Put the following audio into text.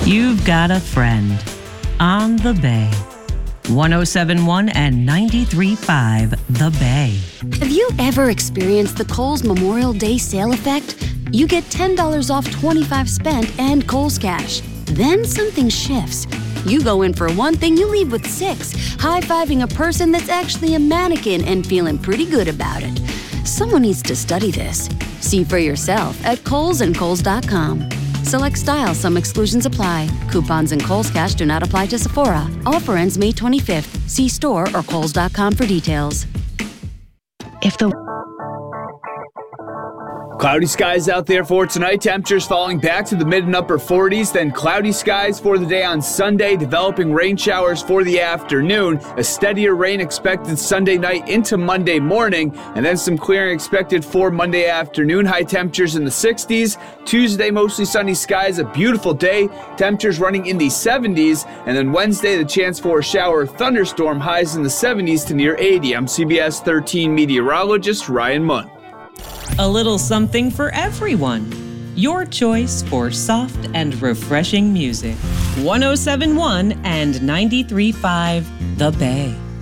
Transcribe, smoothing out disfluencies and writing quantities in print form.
You've got a friend on the Bay. 107.1 and 93.5 The Bay. Have you ever experienced the Kohl's Memorial Day sale effect? You get $10 off 25 spent and Kohl's Cash. Then something shifts. You go in for one thing, you leave with 6, high-fiving a person that's actually a mannequin and feeling pretty good about it. Someone needs to study this. See for yourself at Kohl's and Kohl's.com. Select styles, some exclusions apply. Coupons and Kohl's Cash do not apply to Sephora. Offer ends May 25th. See store or Kohl's.com for details. Cloudy skies out there for tonight. Temperatures falling back to the mid and upper 40s. Then cloudy skies for the day on Sunday. Developing rain showers for the afternoon. A steadier rain expected Sunday night into Monday morning. And then some clearing expected for Monday afternoon. High temperatures in the 60s. Tuesday, mostly sunny skies. A beautiful day. Temperatures running in the 70s. And then Wednesday, the chance for a shower or thunderstorm. Highs in the 70s to near 80. I'm CBS 13 meteorologist Ryan Munn. A little something for everyone. Your choice for soft and refreshing music. 107.1 and 93.5 The Bay.